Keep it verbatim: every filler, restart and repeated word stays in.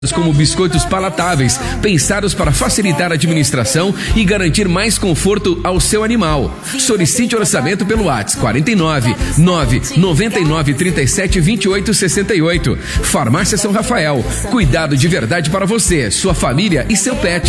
como biscoitos palatáveis, pensados para facilitar a administração e garantir mais conforto ao seu animal. Solicite orçamento pelo WhatsApp quarenta e nove, nove noventa e nove, trinta e sete, vinte e oito, sessenta e oito. Farmácia São Rafael, cuidado de verdade para você, sua família e seu pet.